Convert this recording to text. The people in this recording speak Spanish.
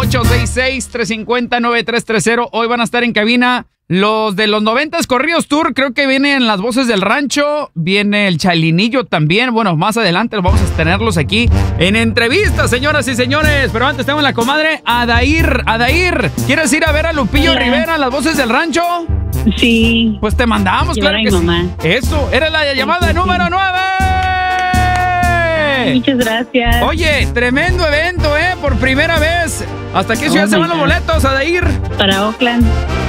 866-350-9330. Hoy van a estar en cabina los de los 90s Corridos Tour. Creo que vienen las voces del rancho. Viene el Chalinillo también. Bueno, más adelante vamos a tenerlos aquí en entrevistas, señoras y señores. Pero antes tengo la comadre Adair. Adair, ¿quieres ir a ver a Lupillo Rivera, las voces del rancho? Sí. Pues te mandamos, claro que sí. Eso, era la llamada número 9. Muchas gracias. Oye, tremendo evento, ¿eh? Por primera vez. ¿Hasta qué ciudad se van los boletos, Adair? Para Oakland.